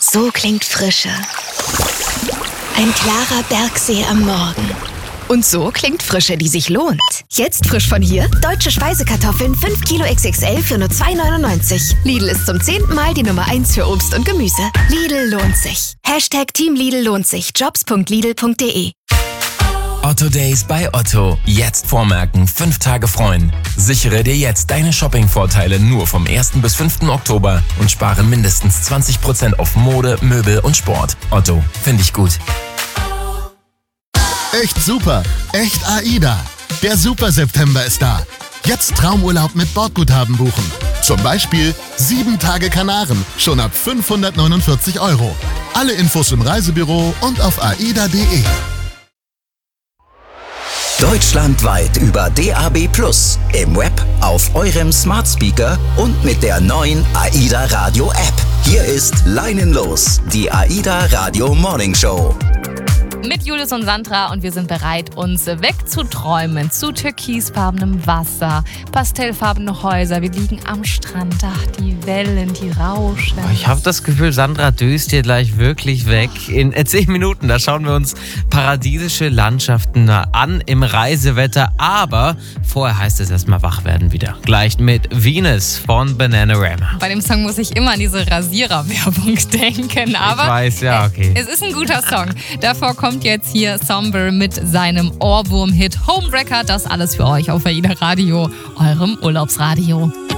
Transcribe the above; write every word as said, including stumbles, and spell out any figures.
So klingt Frische. Ein klarer Bergsee am Morgen. Und so klingt Frische, die sich lohnt. Jetzt frisch von hier. Deutsche Speisekartoffeln fünf Kilo X X L für nur zwei neunundneunzig. Lidl ist zum zehnten Mal die Nummer eins für Obst und Gemüse. Lidl lohnt sich. Hashtag Team Lidl lohnt sich. jobs punkt lidl punkt de. Otto Days bei Otto. Jetzt vormerken, fünf Tage freuen. Sichere dir jetzt deine Shopping-Vorteile nur vom ersten bis fünften Oktober und spare mindestens zwanzig Prozent auf Mode, Möbel und Sport. Otto, finde ich gut. Echt super, echt AIDA. Der Super September ist da. Jetzt Traumurlaub mit Bordguthaben buchen. Zum Beispiel sieben Tage Kanaren, schon ab fünfhundertneunundvierzig Euro. Alle Infos im Reisebüro und auf aida punkt de. Deutschlandweit über D A B plus, im Web, auf eurem Smart Speaker und mit der neuen AIDA Radio App. Hier ist Leinenlos, die AIDA Radio Morning Show. Mit Julius und Sandra und wir sind bereit, uns wegzuträumen zu türkisfarbenem Wasser, pastellfarbene Häuser, wir liegen am Strand, ach, die Wellen, die rauschen. Ich habe das Gefühl, Sandra döst hier gleich wirklich weg. In zehn Minuten, da schauen wir uns paradiesische Landschaften an im Reisewetter, aber vorher heißt es erstmal wach werden wieder. Gleich mit Venus von Bananarama. Bei dem Song muss ich immer an diese Rasierer-Werbung denken, aber ich weiß, ja, okay. Es ist ein guter Song. Davor kommt jetzt hier Somber mit seinem Ohrwurm-Hit Homewrecker. Das alles für euch auf AIDA Radio, eurem Urlaubsradio.